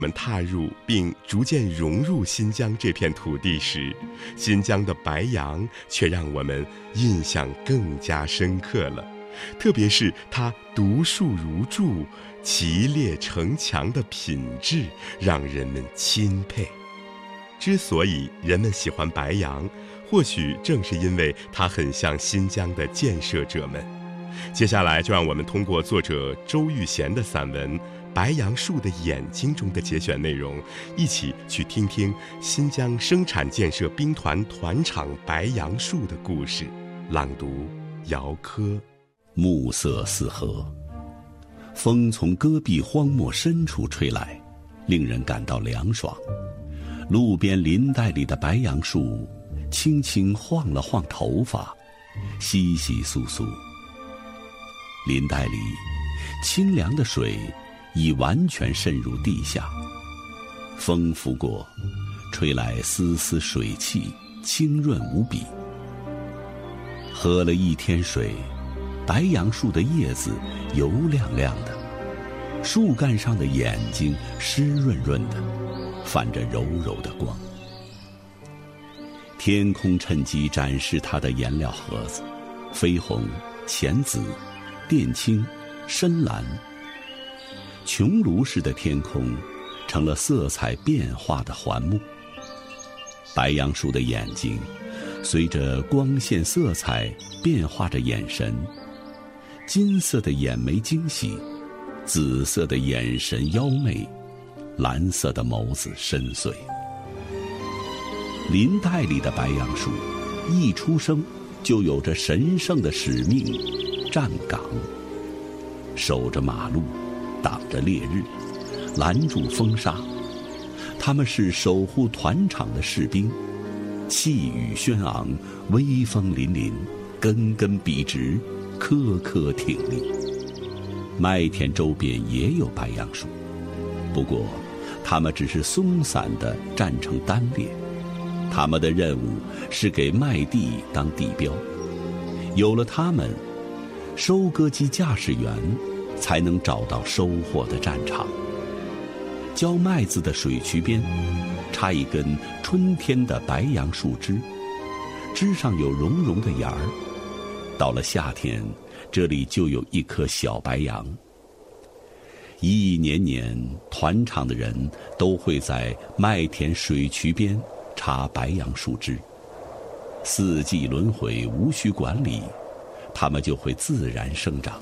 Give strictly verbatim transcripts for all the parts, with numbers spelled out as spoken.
我们踏入并逐渐融入新疆这片土地时，新疆的白杨却让我们印象更加深刻了。特别是它独树如柱、齐列成墙的品质，让人们钦佩。之所以人们喜欢白杨，或许正是因为它很像新疆的建设者们。接下来就让我们通过作者周玉贤的散文《白杨树的眼睛》中的节选内容，一起去听听新疆生产建设兵团团场白杨树的故事。朗读姚科。 暮色四合，风从戈壁荒漠深处吹来，令人感到凉爽。路边林带里的白杨树轻轻晃了晃头发，稀稀疏疏。林带里清凉的水已完全渗入地下，风拂过，吹来丝丝水汽，清润无比。喝了一天水，白杨树的叶子油亮亮的，树干上的眼睛湿润润的，泛着柔柔的光。天空趁机展示它的颜料盒子，绯红、浅紫、靛青、深蓝。穹庐式的天空成了色彩变化的环幕。白杨树的眼睛随着光线色彩变化着眼神，金色的眼眉惊喜，紫色的眼神妖媚，蓝色的眸子深邃。林带里的白杨树一出生就有着神圣的使命，站岗，守着马路，挡着烈日，拦住风沙。他们是守护团场的士兵，气宇轩昂，威风凛凛，根根笔直，颗颗挺立。麦田周边也有白杨树，不过它们只是松散地站成单列。他们的任务是给麦地当地标，有了它们，收割机驾驶员才能找到收获的战场。浇麦子的水渠边插一根春天的白杨树枝，枝上有绒绒的芽儿。到了夏天，这里就有一棵小白杨。一年年，团场的人都会在麦田水渠边插白杨树枝，四季轮回，无需管理，它们就会自然生长。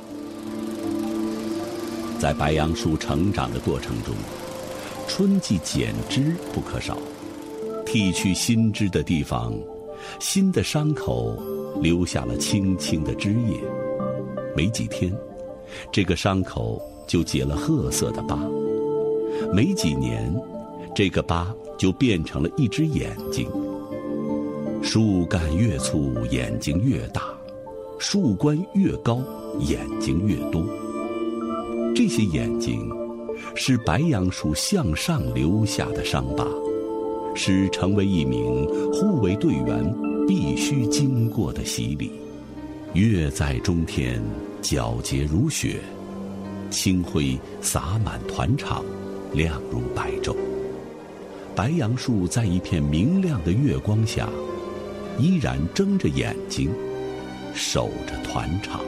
在白杨树成长的过程中，春季剪枝不可少，剃去新枝的地方，新的伤口留下了青青的枝叶，没几天，这个伤口就结了褐色的疤，没几年，这个疤就变成了一只眼睛。树干越粗，眼睛越大；树冠越高，眼睛越多。这些眼睛是白杨树向上留下的伤疤，是成为一名护卫队员必须经过的洗礼。月在中天，皎洁如雪，清辉洒满团场，亮如白昼。白杨树在一片明亮的月光下，依然睁着眼睛，守着团场。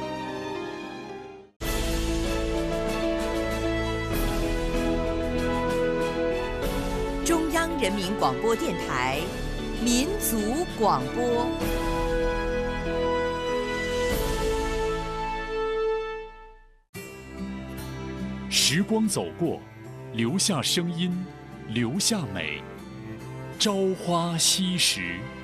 中央人民广播电台民族广播。 时光走过，留下声音，留下美。朝花夕拾。